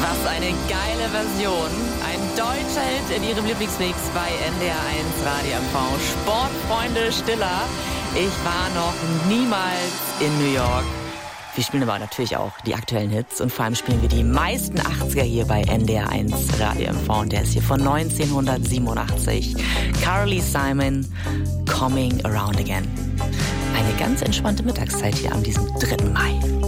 Was eine geile Version. Ein deutscher Hit in Ihrem Lieblingsmix bei NDR1 Radio MV. Sportfreunde Stiller. Ich war noch niemals in New York. Wir spielen aber natürlich auch die aktuellen Hits und vor allem spielen wir die meisten 80er hier bei NDR1 Radio MV. Und der ist hier von 1987. Carly Simon, Coming Around Again. Eine ganz entspannte Mittagszeit hier an diesem 3. Mai.